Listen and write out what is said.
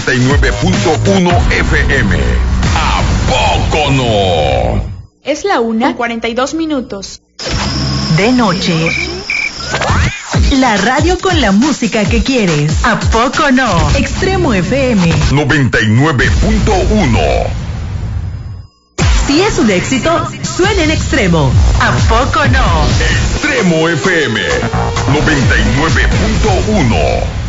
99.1 FM. ¿A poco no? Es la 1:42. De noche. La radio con la música que quieres. ¿A poco no? Extremo FM 99.1. Si es un éxito, suena en Extremo. ¿A poco no? Extremo FM 99.1.